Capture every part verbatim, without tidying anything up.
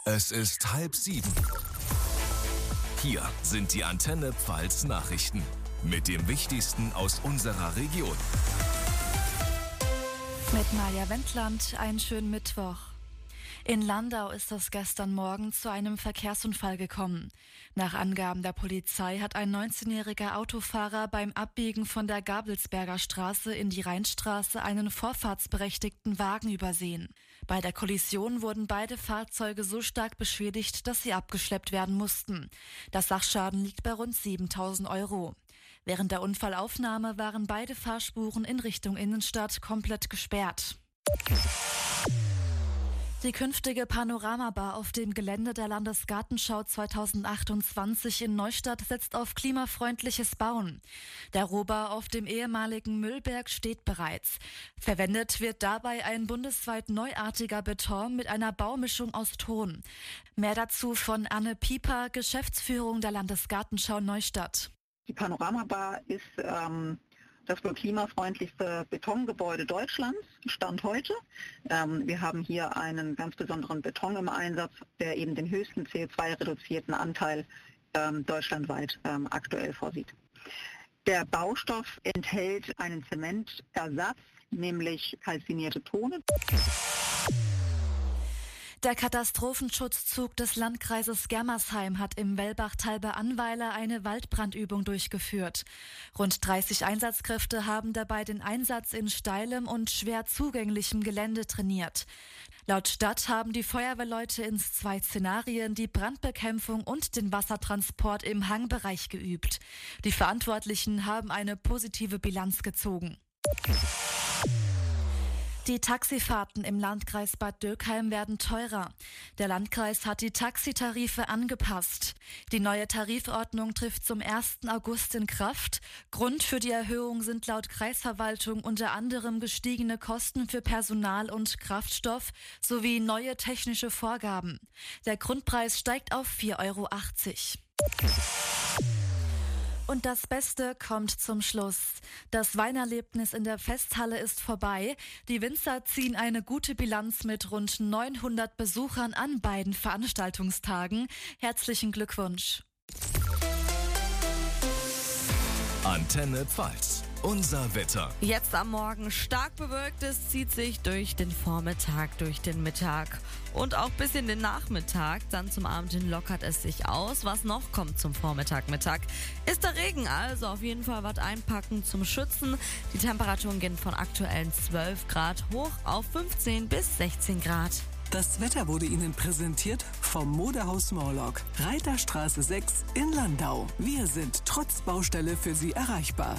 Es ist halb sieben. Hier sind die Antenne Pfalz Nachrichten mit dem Wichtigsten aus unserer Region. Mit Maja Wendland, einen schönen Mittwoch. In Landau ist es gestern Morgen zu einem Verkehrsunfall gekommen. Nach Angaben der Polizei hat ein neunzehnjähriger Autofahrer beim Abbiegen von der Gabelsberger Straße in die Rheinstraße einen vorfahrtsberechtigten Wagen übersehen. Bei der Kollision wurden beide Fahrzeuge so stark beschädigt, dass sie abgeschleppt werden mussten. Das Sachschaden liegt bei rund siebentausend Euro. Während der Unfallaufnahme waren beide Fahrspuren in Richtung Innenstadt komplett gesperrt. Die künftige Panoramabar auf dem Gelände der Landesgartenschau zweitausendachtundzwanzig in Neustadt setzt auf klimafreundliches Bauen. Der Rohbau auf dem ehemaligen Müllberg steht bereits. Verwendet wird dabei ein bundesweit neuartiger Beton mit einer Baumischung aus Ton. Mehr dazu von Anne Pieper, Geschäftsführung der Landesgartenschau Neustadt. Die Panoramabar ist ähm das wohl klimafreundlichste Betongebäude Deutschlands, Stand heute. Ähm, wir haben hier einen ganz besonderen Beton im Einsatz, der eben den höchsten C O zwei reduzierten Anteil ähm, deutschlandweit ähm, aktuell vorsieht. Der Baustoff enthält einen Zementersatz, nämlich kalzinierte Tone. Der Katastrophenschutzzug des Landkreises Germersheim hat im Wellbachtal bei Annweiler eine Waldbrandübung durchgeführt. Rund dreißig Einsatzkräfte haben dabei den Einsatz in steilem und schwer zugänglichem Gelände trainiert. Laut Stadt haben die Feuerwehrleute in zwei Szenarien die Brandbekämpfung und den Wassertransport im Hangbereich geübt. Die Verantwortlichen haben eine positive Bilanz gezogen. Die Taxifahrten im Landkreis Bad Dürkheim werden teurer. Der Landkreis hat die Taxitarife angepasst. Die neue Tarifordnung trifft zum ersten August in Kraft. Grund für die Erhöhung sind laut Kreisverwaltung unter anderem gestiegene Kosten für Personal und Kraftstoff sowie neue technische Vorgaben. Der Grundpreis steigt auf vier Euro achtzig. Und das Beste kommt zum Schluss. Das Weinerlebnis in der Festhalle ist vorbei. Die Winzer ziehen eine gute Bilanz mit rund neunhundert Besuchern an beiden Veranstaltungstagen. Herzlichen Glückwunsch. Antenne Pfalz. Unser Wetter. Jetzt am Morgen stark bewölkt, es zieht sich durch den Vormittag, durch den Mittag und auch bis in den Nachmittag. Dann zum Abend hin lockert es sich aus. Was noch kommt zum Vormittag, Mittag, ist der Regen. Also auf jeden Fall was einpacken zum Schützen. Die Temperaturen gehen von aktuellen zwölf Grad hoch auf fünfzehn bis sechzehn Grad. Das Wetter wurde Ihnen präsentiert vom Modehaus Morlock, Reiterstraße sechs in Landau. Wir sind trotz Baustelle für Sie erreichbar.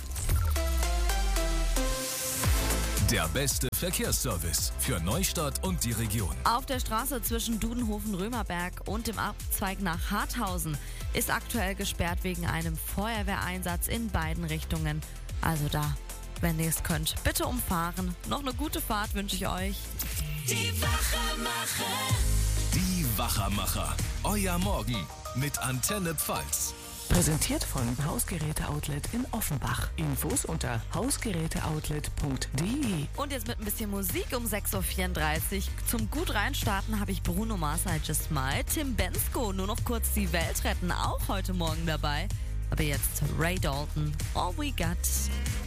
Der beste Verkehrsservice für Neustadt und die Region. Auf der Straße zwischen Dudenhofen-Römerberg und dem Abzweig nach Harthausen ist aktuell gesperrt wegen einem Feuerwehreinsatz in beiden Richtungen. Also da, wenn ihr es könnt, bitte umfahren. Noch eine gute Fahrt wünsche ich euch. Die Wachermacher. Die Wachermacher. Euer Morgen mit Antenne Pfalz. Präsentiert von Hausgeräte-Outlet in Offenbach. Infos unter hausgeräteoutlet punkt de. Und jetzt mit ein bisschen Musik um sechs Uhr vierunddreißig. Zum gut reinstarten habe ich Bruno Mars, I Just Smile, Tim Bensko, nur noch kurz die Welt retten, auch heute Morgen dabei. Aber jetzt Ray Dalton, All We Got.